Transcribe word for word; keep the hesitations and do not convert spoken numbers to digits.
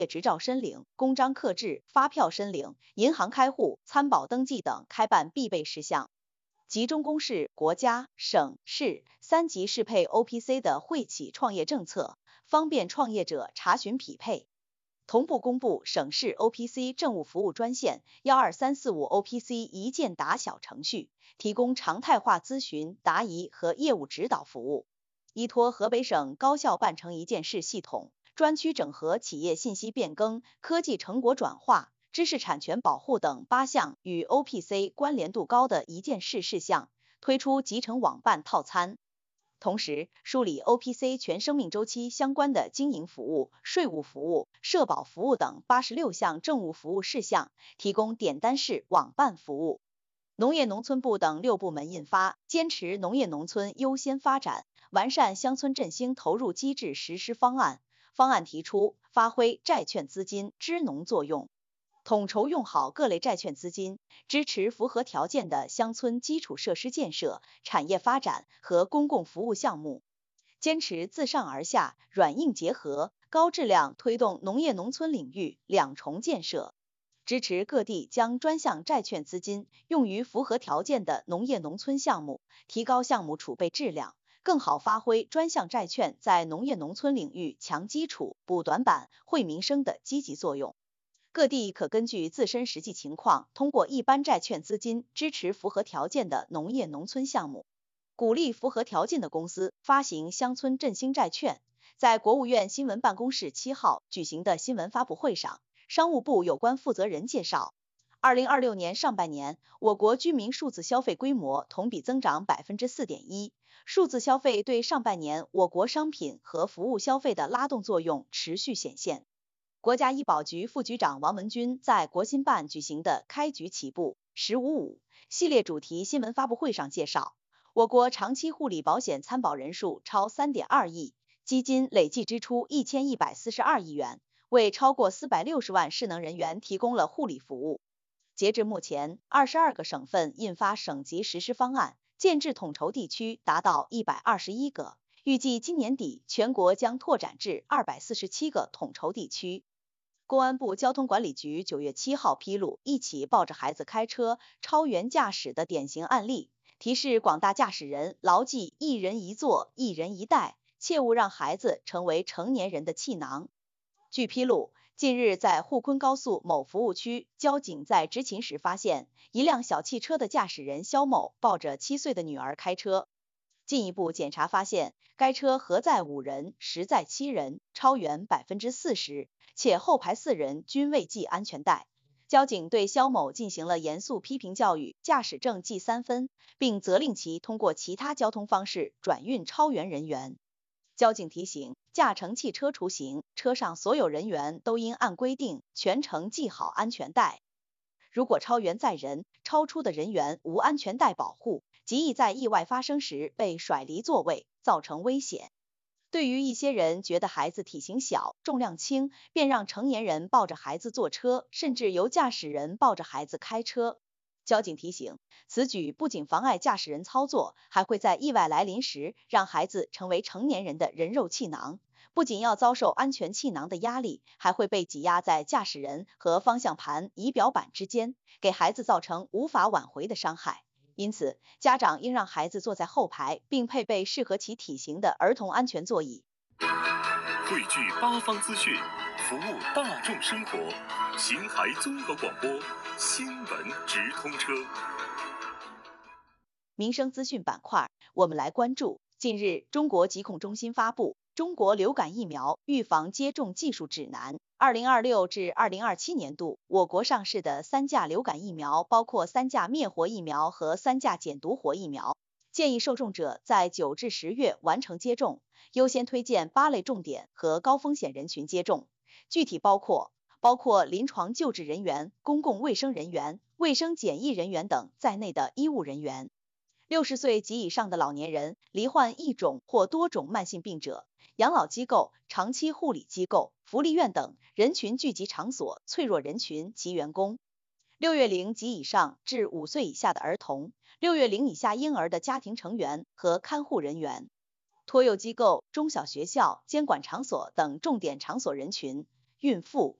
业执照申领、公章刻制、发票申领、银行开户、参保登记等开办必备事项。集中公示国家、省、市三级适配 O P C 的惠企创业政策，方便创业者查询匹配。同步公布省市 O P C 政务服务专线一二三四五 O P C 一键答小程序，提供常态化咨询、答疑和业务指导服务。依托河北省高校办成一件事系统，专区整合企业信息变更、科技成果转化、知识产权保护等八项与 O P C 关联度高的一件事事项，推出集成网办套餐。同时，梳理 O P C 全生命周期相关的经营服务、税务服务、社保服务等八十六项政务服务事项，提供点单式网办服务。农业农村部等六部门印发《坚持农业农村优先发展，完善乡村振兴投入机制实施方案》，方案提出发挥债券资金支农作用，统筹用好各类债券资金，支持符合条件的乡村基础设施建设、产业发展和公共服务项目，坚持自上而下、软硬结合，高质量推动农业农村领域两重建设，支持各地将专项债券资金用于符合条件的农业农村项目，提高项目储备质量，更好发挥专项债券在农业农村领域强基础、补短板、惠民生的积极作用。各地可根据自身实际情况，通过一般债券资金支持符合条件的农业农村项目，鼓励符合条件的公司发行乡村振兴债券。在国务院新闻办公室七号举行的新闻发布会上，商务部有关负责人介绍，二零二六年上半年，我国居民数字消费规模同比增长 百分之四点一， 数字消费对上半年我国商品和服务消费的拉动作用持续显现。国家医保局副局长王文军在国新办举行的开局起步十五五系列主题新闻发布会上介绍，我国长期护理保险参保人数超 三点二亿，基金累计支出一千一百四十二亿元，为超过四百六十万适能人员提供了护理服务。截至目前，二十二个省份印发省级实施方案，建制统筹地区达到一百二十一个，预计今年底全国将拓展至二百四十七个统筹地区。公安部交通管理局九月七号披露一起抱着孩子开车超员驾驶的典型案例，提示广大驾驶人牢记一人一座、一人一带，切勿让孩子成为成年人的气囊。据披露，近日在沪昆高速某服务区，交警在执勤时发现一辆小汽车的驾驶人肖某抱着七岁的女儿开车。进一步检查发现，该车核载五人，实载七人，超员 百分之四十， 且后排四人均未系安全带。交警对肖某进行了严肃批评教育，驾驶证记三分，并责令其通过其他交通方式转运超员人员。交警提醒，驾乘汽车出行，车上所有人员都应按规定全程系好安全带。如果超员载人，超出的人员无安全带保护，极易在意外发生时被甩离座位，造成危险。对于一些人觉得孩子体型小、重量轻，便让成年人抱着孩子坐车，甚至由驾驶人抱着孩子开车，交警提醒，此举不仅妨碍驾驶人操作，还会在意外来临时让孩子成为成年人的人肉气囊，不仅要遭受安全气囊的压力，还会被挤压在驾驶人和方向盘、仪表板之间，给孩子造成无法挽回的伤害。因此，家长应让孩子坐在后排，并配备适合其体型的儿童安全座椅。 汇聚八方资讯，服务大众生活，秦海综合广播，新闻直通车。 民生资讯板块，我们来关注。近日，中国疾控中心发布《中国流感疫苗预防接种技术指南》。二零二六至二零二七年度，我国上市的三价流感疫苗包括三价灭活疫苗和三价减毒活疫苗，建议受众者在九至十月完成接种，优先推荐八类重点和高风险人群接种。具体包括包括临床救治人员、公共卫生人员、卫生检疫人员等在内的医务人员。六十岁及以上的老年人、罹患一种或多种慢性病者、养老机构、长期护理机构、福利院等人群聚集场所脆弱人群及员工。六月龄及以上至五岁以下的儿童，六月龄以下婴儿的家庭成员和看护人员，托幼机构、中小学校、监管场所等重点场所人群， 孕妇、